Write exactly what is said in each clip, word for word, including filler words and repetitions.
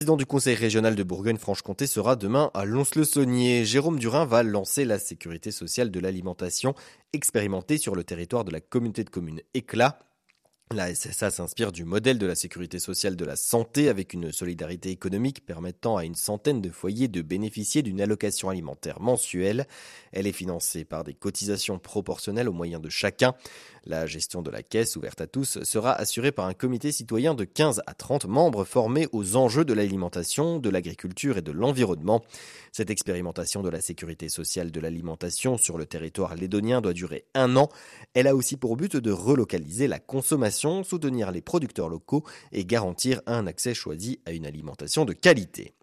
Le président du conseil régional de Bourgogne-Franche-Comté sera demain à Lons-le-Saunier. Jérôme Durin va lancer la sécurité sociale de l'alimentation expérimentée sur le territoire de la communauté de communes Éclat. La S S A s'inspire du modèle de la sécurité sociale de la santé avec une solidarité économique permettant à une centaine de foyers de bénéficier d'une allocation alimentaire mensuelle. Elle est financée par des cotisations proportionnelles aux moyens de chacun. La gestion de la caisse, ouverte à tous, sera assurée par un comité citoyen de quinze à trente membres formés aux enjeux de l'alimentation, de l'agriculture et de l'environnement. Cette expérimentation de la sécurité sociale de l'alimentation sur le territoire lédonien doit durer un an. Elle a aussi pour but de relocaliser la consommation, soutenir les producteurs locaux et garantir un accès choisi à une alimentation de qualité.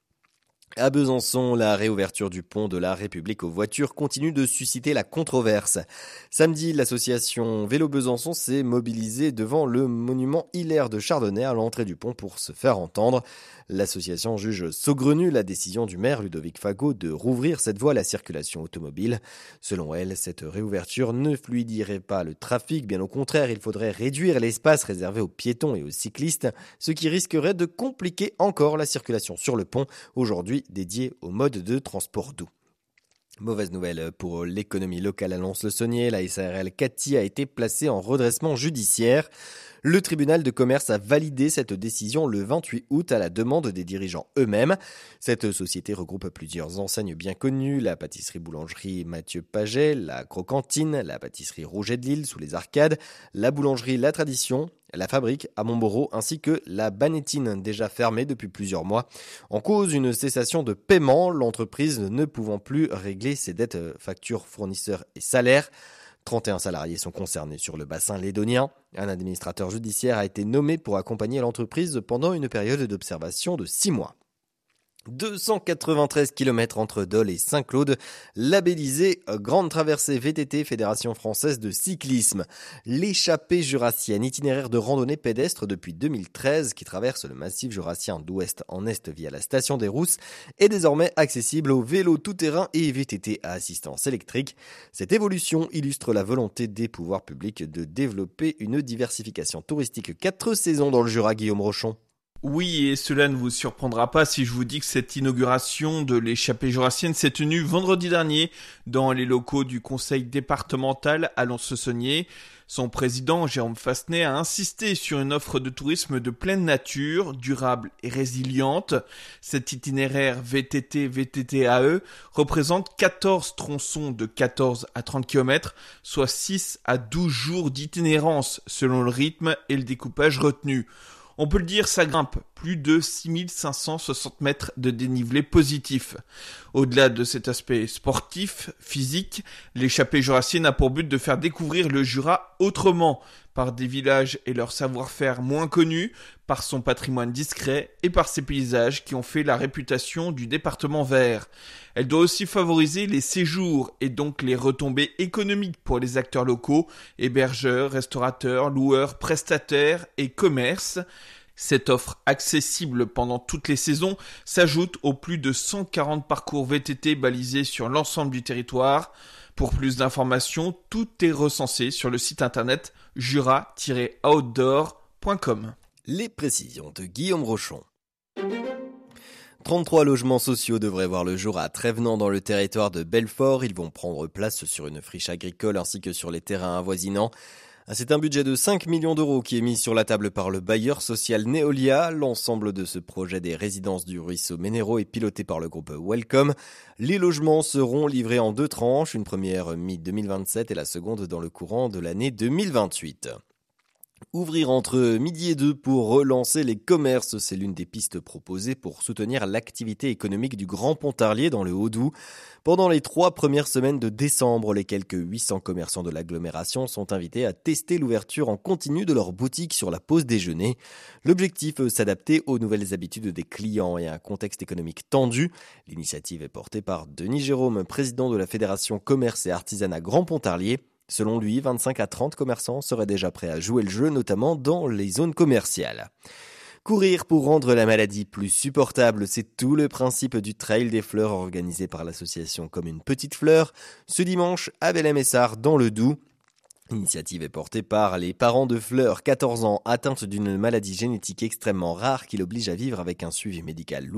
À Besançon, la réouverture du pont de la République aux voitures continue de susciter la controverse. Samedi, l'association Vélo Besançon s'est mobilisée devant le monument Hilaire de Chardonnay à l'entrée du pont pour se faire entendre. L'association juge saugrenue la décision du maire Ludovic Fagot de rouvrir cette voie à la circulation automobile. Selon elle, cette réouverture ne fluidifierait pas le trafic, bien au contraire, il faudrait réduire l'espace réservé aux piétons et aux cyclistes, ce qui risquerait de compliquer encore la circulation sur le pont, aujourd'hui dédié au mode de transport doux. Mauvaise nouvelle pour l'économie locale à Lons-le-Saunier, la S A R L Cathy a été placée en redressement judiciaire. Le tribunal de commerce a validé cette décision le vingt-huit août à la demande des dirigeants eux-mêmes. Cette société regroupe plusieurs enseignes bien connues, la pâtisserie-boulangerie Mathieu Paget, la Crocantine, la pâtisserie Rouget de Lille sous les Arcades, la boulangerie La Tradition, la fabrique à Montmoreau ainsi que la Banettine déjà fermée depuis plusieurs mois. En cause, une cessation de paiement, l'entreprise ne pouvant plus régler ses dettes factures fournisseurs et salaires. trente et un salariés sont concernés sur le bassin lédonien. Un administrateur judiciaire a été nommé pour accompagner l'entreprise pendant une période d'observation de six mois. deux cent quatre-vingt-treize kilomètres entre Dole et Saint-Claude, labellisé Grande Traversée V T T Fédération Française de Cyclisme. L'échappée jurassienne, itinéraire de randonnée pédestre depuis deux mille treize qui traverse le massif jurassien d'ouest en est via la station des Rousses, est désormais accessible aux vélos tout-terrain et V T T à assistance électrique. Cette évolution illustre la volonté des pouvoirs publics de développer une diversification touristique quatre saisons dans le Jura, Guillaume Rochon. Oui, et cela ne vous surprendra pas si je vous dis que cette inauguration de l'échappée jurassienne s'est tenue vendredi dernier dans les locaux du conseil départemental à Lons-le-Saunier. Son président, Jérôme Fassenet, a insisté sur une offre de tourisme de pleine nature, durable et résiliente. Cet itinéraire V T T V T T A E représente quatorze tronçons de quatorze à trente kilomètres, soit six à douze jours d'itinérance selon le rythme et le découpage retenu. On peut le dire, ça grimpe, plus de six mille cinq cent soixante mètres de dénivelé positif. Au-delà de cet aspect sportif, physique, l'échappée jurassienne a pour but de faire découvrir le Jura autrement, par des villages et leur savoir-faire moins connus, par son patrimoine discret et par ses paysages qui ont fait la réputation du département vert. Elle doit aussi favoriser les séjours et donc les retombées économiques pour les acteurs locaux, hébergeurs, restaurateurs, loueurs, prestataires et commerces. Cette offre accessible pendant toutes les saisons s'ajoute aux plus de cent quarante parcours V T T balisés sur l'ensemble du territoire. Pour plus d'informations, tout est recensé sur le site internet jura tiret outdoor point com. Les précisions de Guillaume Rochon. trente-trois logements sociaux devraient voir le jour à Trévenant dans le territoire de Belfort. Ils vont prendre place sur une friche agricole ainsi que sur les terrains avoisinants. C'est un budget de cinq millions d'euros qui est mis sur la table par le bailleur social Neolia. L'ensemble de ce projet des résidences du ruisseau Ménéro est piloté par le groupe Welcome. Les logements seront livrés en deux tranches, une première mi deux mille vingt-sept et la seconde dans le courant de l'année deux mille vingt-huit. Ouvrir entre midi et deux pour relancer les commerces, c'est l'une des pistes proposées pour soutenir l'activité économique du Grand Pontarlier dans le Haut-Doubs. Pendant les trois premières semaines de décembre, les quelques huit cents commerçants de l'agglomération sont invités à tester l'ouverture en continu de leur boutique sur la pause déjeuner. L'objectif, s'adapter aux nouvelles habitudes des clients et à un contexte économique tendu. L'initiative est portée par Denis Jérôme, président de la Fédération Commerce et Artisanat Grand Pontarlier. Selon lui, vingt-cinq à trente commerçants seraient déjà prêts à jouer le jeu, notamment dans les zones commerciales. Courir pour rendre la maladie plus supportable, c'est tout le principe du Trail des Fleurs organisé par l'association Comme une Petite Fleur, ce dimanche à Belley-Messard dans le Doubs. L'initiative est portée par les parents de Fleur, quatorze ans, atteinte d'une maladie génétique extrêmement rare qui l'oblige à vivre avec un suivi médical lourd.